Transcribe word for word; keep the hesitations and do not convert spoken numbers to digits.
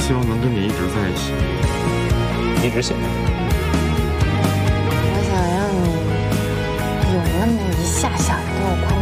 希望能跟你一直在一起， 一直写。 我想让你有那么一下下的对我